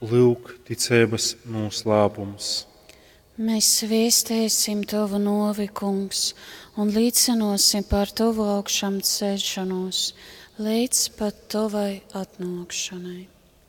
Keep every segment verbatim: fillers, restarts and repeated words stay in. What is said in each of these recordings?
Lūk, ticības noslēpums. Mēs sviestēsim Tavu novi, Kungs, un līdzinosim par Tavu augšām celšanos, līdz pat Tavai atnākšanai.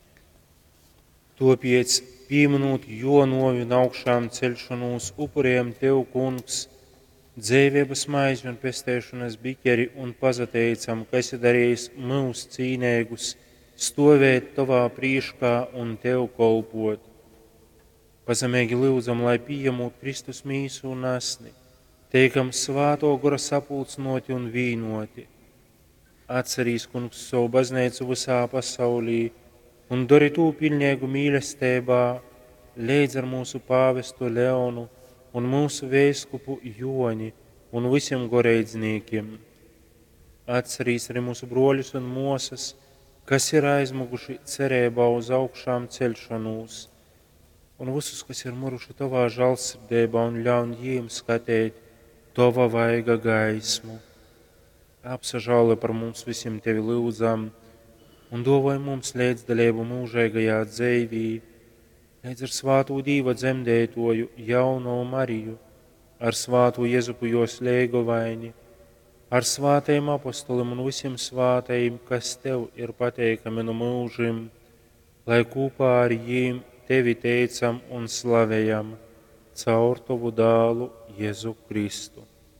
Topiec pieminot jo novi un augšām celšanos upuriem Tev, Kungs, dzīvības maizi un pestēšanas biķeri un pazateicam, ka esi darījis mūs cīnēgus, stovēt Tavā priekšā un Tev kolpot. Pazemīgi lūdzam, lai pieņemot Kristus mīsu un asni, teikam svāto gora sapulcnoti un vīnoti. Atcerīs, Kungs, savu baznīcu visā pasaulī un dari to pilnīgu mīlestībā, līdz ar mūsu pāvestu Leonu un mūsu vēskupu Joni un visiem goreidzniekiem. Atcerīs arī mūsu broļus un mosas, kas ir aizmuguši cerībā uz augšām celšanos, un visus, kas ir muruši Tavā žēlsirdībā un ļaun jiem skatīt Tava vaiga gaismu. Apsažāli par mums visiem Tevi lūdzam un dāvāj mums līdzdalību mūžīgajā dzīvī, līdz ar svāto Dīva dzemdētoju jauno Mariju, ar svāto Jezupu jos lieguvaini, ar svātajiem apostoliem un visiem svātajiem, kas Tev ir pateikami no mūžim, lai kopā ar jiem Tevi teicam un slavējam caur Tavu dālu Jēzu Kristu.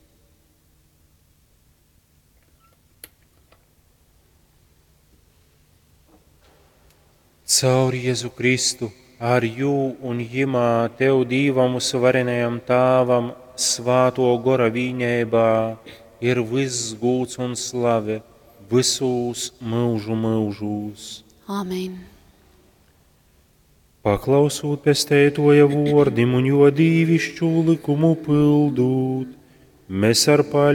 Caur Jēzu Kristu, ar jū un jimā Tev Dīvam svarenajam Tāvam, svāto gora viņēbā, ir viss gūts un slave visos mūžu mūžūs. Āmen. Paklausot pestētoja vordim un jo dīvišķu likumu pildūt, mēs ar paļ